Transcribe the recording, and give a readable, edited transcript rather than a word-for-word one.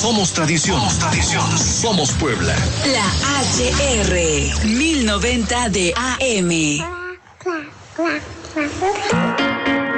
Somos tradición. Somos Puebla. La HR 1090 de AM.